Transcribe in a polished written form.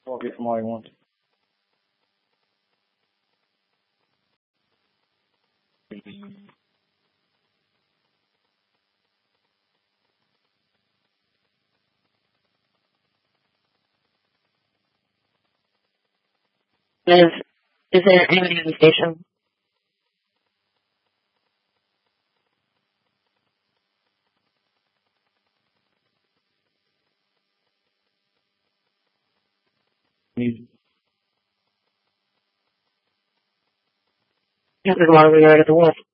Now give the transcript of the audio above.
Talk it from all you want. Is there anybody in the station? Need Yes, there's a lot of weird at the wolf.